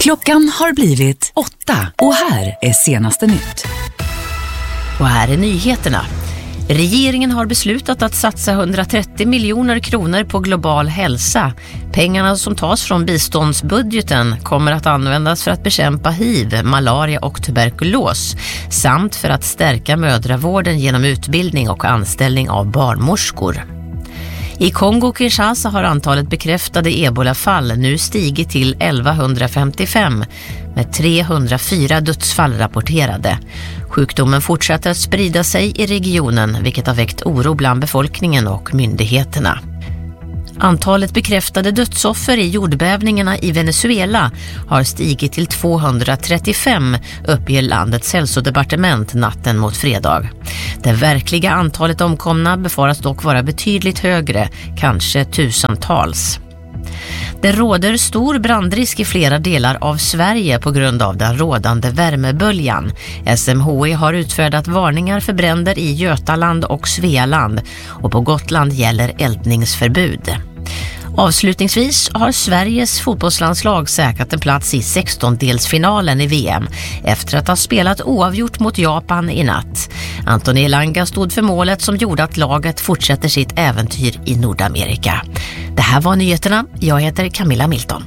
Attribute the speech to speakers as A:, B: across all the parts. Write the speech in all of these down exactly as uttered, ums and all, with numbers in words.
A: Klockan har blivit åtta och här är senaste nytt.
B: Och här är nyheterna. Regeringen har beslutat att satsa hundratrettio miljoner kronor på global hälsa. Pengarna som tas från biståndsbudgeten kommer att användas för att bekämpa hiv, malaria och tuberkulos samt för att stärka mödravården genom utbildning och anställning av barnmorskor. I Kongo-Kinshasa har antalet bekräftade ebolafall nu stigit till elvahundrafemtiofem med trehundrafyra dödsfall rapporterade. Sjukdomen fortsätter att sprida sig i regionen, vilket har väckt oro bland befolkningen och myndigheterna. Antalet bekräftade dödsoffer i jordbävningarna i Venezuela har stigit till tvåhundratrettiofem, uppger landets hälsodepartement natten mot fredag. Det verkliga antalet omkomna befaras dock vara betydligt högre, kanske tusentals. Det råder stor brandrisk i flera delar av Sverige på grund av den rådande värmeböljan. S M H I har utfärdat varningar för bränder i Götaland och Svealand och på Gotland gäller eldningsförbud. Avslutningsvis har Sveriges fotbollslandslag säkrat en plats i sextondelsfinalen i V M efter att ha spelat oavgjort mot Japan i natt. Anthony Elanga stod för målet som gjorde att laget fortsätter sitt äventyr i Nordamerika. Det här var nyheterna. Jag heter Camilla Milton.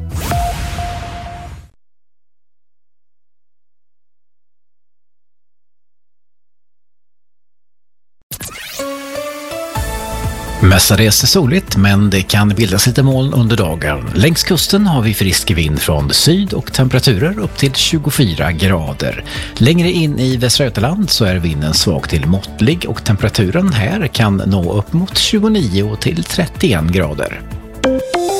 C: Mestadels är soligt, men det kan bildas lite moln under dagen. Längs kusten har vi frisk vind från syd och temperaturer upp till tjugofyra grader. Längre in i Västra Götaland så är vinden svag till måttlig och temperaturen här kan nå upp mot tjugonio till trettioen grader.